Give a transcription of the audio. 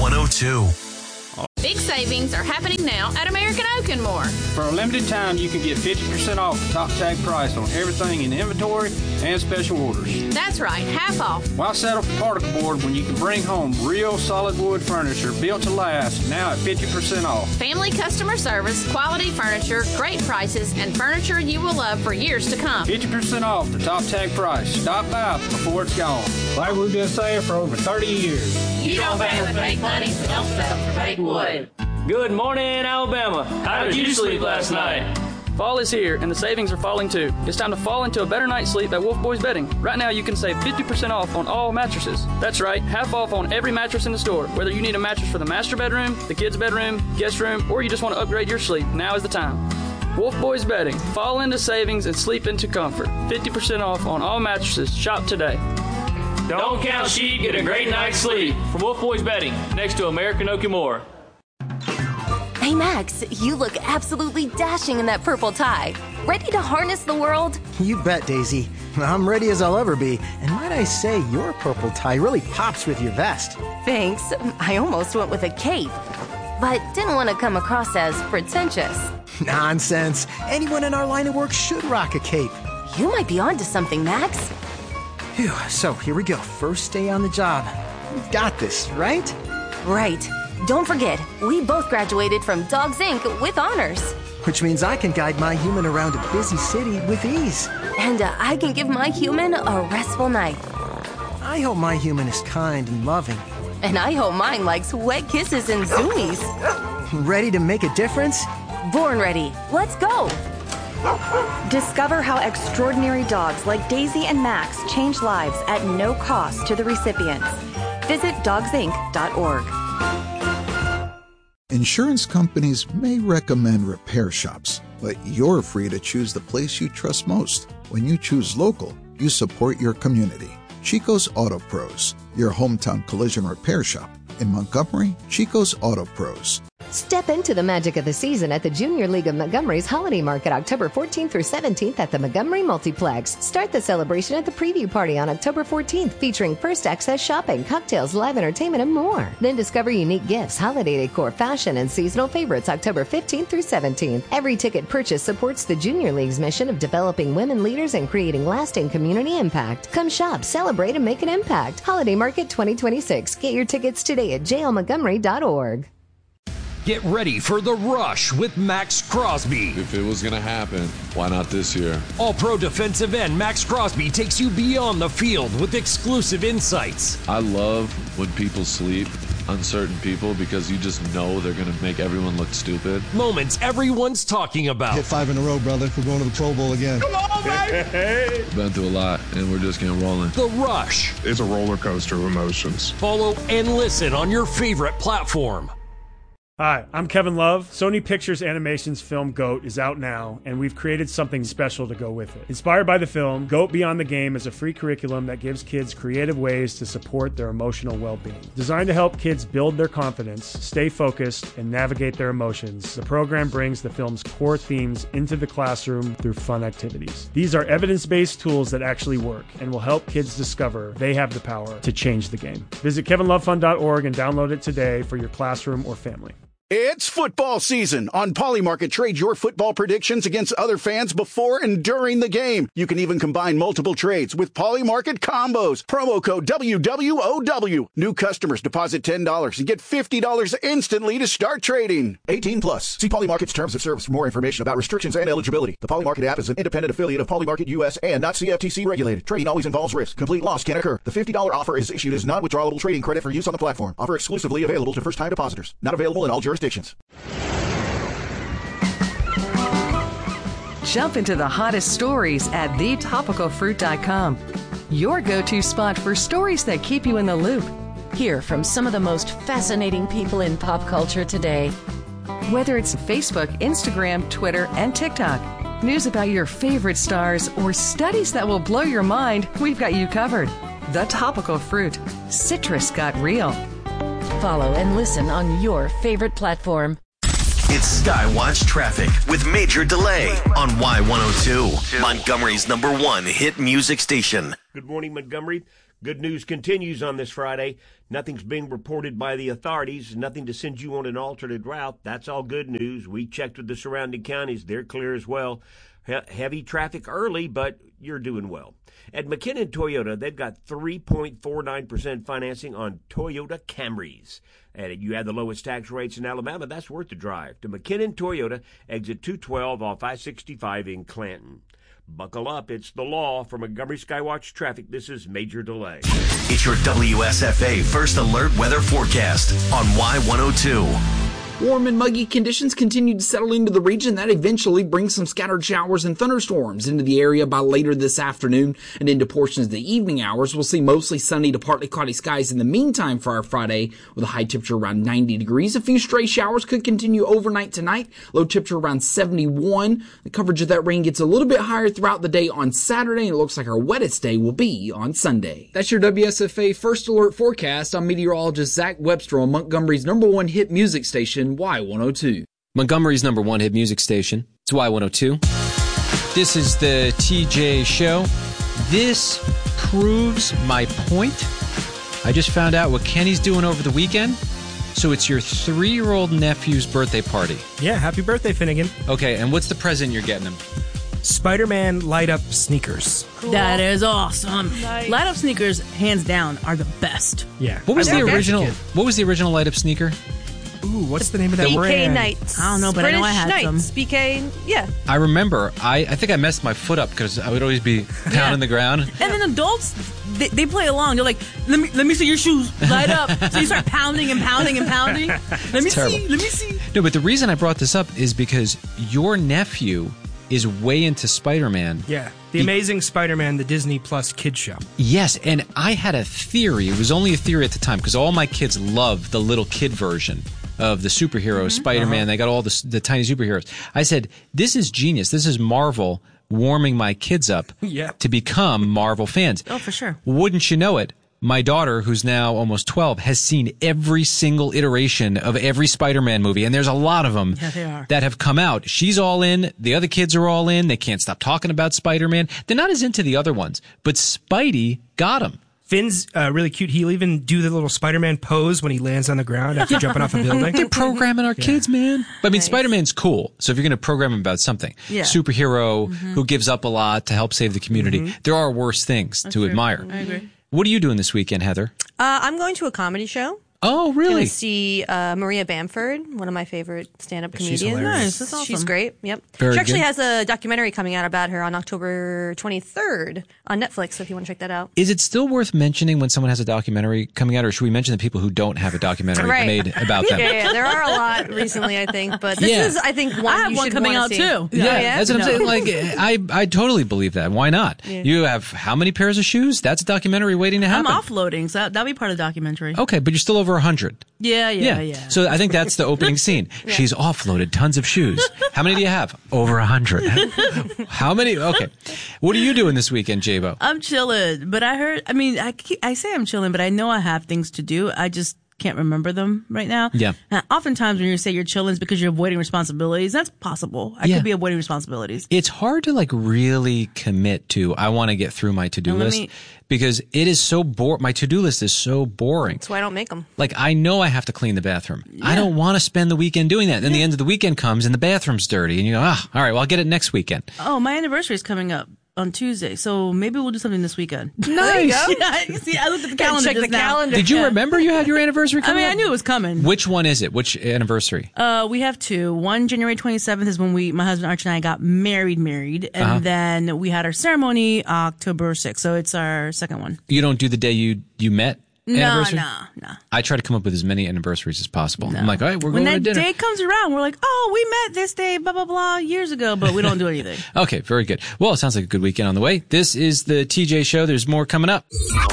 Y102. Big savings are happening now at American Oak and More. For a limited time, you can get 50% off the top tag price on everything in inventory and special orders. That's right, half off. Why settle for particle board when you can bring home real solid wood furniture built to last, now at 50% off? Family customer service, quality furniture, great prices, and furniture you will love for years to come. 50% off the top tag price. Stop by before it's gone. Like we've been saying for over 30 years. You don't pay with fake money, so don't settle for fake wood. Good morning, Alabama. How did you sleep last night? Fall is here, and the savings are falling too. It's time to fall into a better night's sleep at Wolf Boys Bedding. Right now, you can save 50% off on all mattresses. That's right, half off on every mattress in the store. Whether you need a mattress for the master bedroom, the kids' bedroom, guest room, or you just want to upgrade your sleep, now is the time. Wolf Boys Bedding. Fall into savings and sleep into comfort. 50% off on all mattresses. Shop today. Don't count sheep, get a great night's sleep. From Wolf Boys Bedding, next to American Oak and More. Hey, Max, you look absolutely dashing in that purple tie. Ready to harness the world? You bet, Daisy. I'm ready as I'll ever be. And might I say, your purple tie really pops with your vest. Thanks. I almost went with a cape, but didn't want to come across as pretentious. Nonsense. Anyone in our line of work should rock a cape. You might be onto something, Max. Phew, so here we go. First day on the job. We've got this, right? Right. Don't forget, we both graduated from Dogs Inc. with honors. Which means I can guide my human around a busy city with ease. And I can give my human a restful night. I hope my human is kind and loving. And I hope mine likes wet kisses and zoomies. Ready to make a difference? Born ready. Let's go. Discover how extraordinary dogs like Daisy and Max change lives at no cost to the recipients. Visit dogsinc.org. Insurance companies may recommend repair shops, but you're free to choose the place you trust most. When you choose local, you support your community. Chico's Auto Pros, your hometown collision repair shop. In Montgomery, Chico's Auto Pros. Step into the magic of the season at the Junior League of Montgomery's Holiday Market, October 14th through 17th at the Montgomery Multiplex. Start the celebration at the preview party on October 14th, featuring first access shopping, cocktails, live entertainment, and more. Then discover unique gifts, holiday decor, fashion, and seasonal favorites October 15th through 17th. Every ticket purchase supports the Junior League's mission of developing women leaders and creating lasting community impact. Come shop, celebrate, and make an impact. Holiday Market 2026. Get your tickets today at jlmontgomery.org. Get ready for The Rush with Max Crosby. If it was going to happen, why not this year? All-pro defensive end Max Crosby takes you beyond the field with exclusive insights. I love when people sleep, uncertain people, because you just know they're going to make everyone look stupid. Moments everyone's talking about. Hit 5 in a row, brother. We're going to the Pro Bowl again. Come on, baby! Been through a lot, and we're just getting rolling. The Rush. It's a roller coaster of emotions. Follow and listen on your favorite platform. Hi, I'm Kevin Love. Sony Pictures Animation's film GOAT is out now, and we've created something special to go with it. Inspired by the film, GOAT Beyond the Game is a free curriculum that gives kids creative ways to support their emotional well-being. Designed to help kids build their confidence, stay focused, and navigate their emotions, the program brings the film's core themes into the classroom through fun activities. These are evidence-based tools that actually work and will help kids discover they have the power to change the game. Visit kevinlovefund.org and download it today for your classroom or family. It's football season. On Polymarket, trade your football predictions against other fans before and during the game. You can even combine multiple trades with Polymarket combos. Promo code WWOW. New customers deposit $10 and get $50 instantly to start trading. 18 plus. See Polymarket's terms of service for more information about restrictions and eligibility. The Polymarket app is an independent affiliate of Polymarket US and not CFTC regulated. Trading always involves risk. Complete loss can occur. The $50 offer is issued as non-withdrawable trading credit for use on the platform. Offer exclusively available to first-time depositors. Not available in all jurisdictions. Jump into the hottest stories at thetopicalfruit.com. Your go-to spot for stories that keep you in the loop. Hear from some of the most fascinating people in pop culture today. Whether it's Facebook, Instagram, Twitter, and TikTok, news about your favorite stars, or studies that will blow your mind, we've got you covered. The Topical Fruit. Citrus got real. Follow and listen on your favorite platform. It's Skywatch Traffic with Major Delay on Y102, Montgomery's #1 hit music station. Good morning, Montgomery. Good news continues on this Friday. Nothing's being reported by the authorities, nothing to send you on an alternate route. That's all good news. We checked with the surrounding counties. They're clear as well. Heavy traffic early, but you're doing well. At McKinnon Toyota, they've got 3.49% financing on Toyota Camrys. And you have the lowest tax rates in Alabama, that's worth the drive. To McKinnon Toyota, exit 212 off I-65 in Clanton. Buckle up, it's the law. For Montgomery Skywatch Traffic, this is Major Delay. It's your WSFA First Alert Weather Forecast on Y102. Warm and muggy conditions continue to settle into the region. That eventually brings some scattered showers and thunderstorms into the area by later this afternoon and into portions of the evening hours. We'll see mostly sunny to partly cloudy skies in the meantime for our Friday, with a high temperature around 90 degrees. A few stray showers could continue overnight tonight. Low temperature around 71. The coverage of that rain gets a little bit higher throughout the day on Saturday, and it looks like our wettest day will be on Sunday. That's your WSFA First Alert Forecast. I'm meteorologist Zach Webster on Montgomery's #1 hit music station, Y102. Montgomery's #1 hit music station. It's Y102. This is the TJ Show. This proves my point. I just found out what Kenny's doing over the weekend. So it's your 3-year-old nephew's birthday party. Yeah, happy birthday, Finnegan. Okay, and what's the present you're getting him? Spider-Man light-up sneakers. Cool. That is awesome. Nice. Light-up sneakers, hands down, are the best. Yeah. What was the original light-up sneaker? Ooh, what's the name of that BK brand? Knights. I don't know, but British I know I had Knights. some. BK, yeah. I remember. I think I messed my foot up because I would always be pounding the ground. And then adults, they play along. They're like, let me see your shoes. Light up. So you start pounding and pounding and pounding. Let me see. No, but the reason I brought this up is because your nephew is way into Spider-Man. Yeah. The Amazing Spider-Man, the Disney Plus kids show. Yes, and I had a theory. It was only a theory at the time because all my kids love the little kid version of the superhero Spider-Man. They got all the tiny superheroes. I said, this is genius. This is Marvel warming my kids up to become Marvel fans. Oh, for sure. Wouldn't you know it? My daughter, who's now almost 12, has seen every single iteration of every Spider-Man movie, and there's a lot of them that have come out. She's all in. The other kids are all in. They can't stop talking about Spider-Man. They're not as into the other ones, but Spidey got them. Finn's really cute. He'll even do the little Spider-Man pose when he lands on the ground after jumping off a building. They're programming our kids, man. But I mean, Spider-Man's cool. So if you're going to program him about something, superhero who gives up a lot to help save the community, there are worse things to admire. I agree. What are you doing this weekend, Heather? I'm going to a comedy show. Oh, really? Going to see Maria Bamford, one of my favorite stand-up comedians. She's hilarious. Nice, that's awesome. She's great. Yep. Very she actually good. has a documentary coming out about her on October 23rd on Netflix, so if you want to check that out. Is it still worth mentioning when someone has a documentary coming out, or should we mention the people who don't have a documentary made about them? Yeah, there are a lot recently, I think, but this is, I think, one I have you one should coming wanna out see. too. Yeah, that's what I'm saying. Like, I totally believe that. Why not? Yeah. You have how many pairs of shoes? That's a documentary waiting to happen. I'm offloading, so that'll be part of the documentary. Okay, but you're still over 100. Yeah. So I think that's the opening scene. She's offloaded tons of shoes. How many do you have? Over 100. How many? Okay. What are you doing this weekend, Jabo? I'm chilling, but I say I'm chilling, but I know I have things to do. I just can't remember them right now. Yeah. Oftentimes when you say you're chilling, it's because you're avoiding responsibilities. That's possible. I could be avoiding responsibilities. It's hard to really commit to, I want to get through my to-do list because it is so my to-do list is so boring. That's why I don't make them. Like, I know I have to clean the bathroom. Yeah. I don't want to spend the weekend doing that. Then the end of the weekend comes and the bathroom's dirty and you go, all right, well, I'll get it next weekend. Oh, my anniversary is coming up on Tuesday, so maybe we'll do something this weekend. Nice. See, I looked at the calendar. Check the calendar. Did you remember you had your anniversary coming up? I knew it was coming. Which one is it? Which anniversary? We have two. One, January 27th is when my husband Archie and I got married, and then we had our ceremony October 6th. So it's our second one. You don't do the day you met? Anniversary? No. I try to come up with as many anniversaries as possible. No. I'm like, all right, we're going to dinner. When that day comes around, we're like, oh, we met this day, blah, blah, blah, years ago, but we don't do anything. Okay, very good. Well, it sounds like a good weekend on the way. This is the TJ Show. There's more coming up.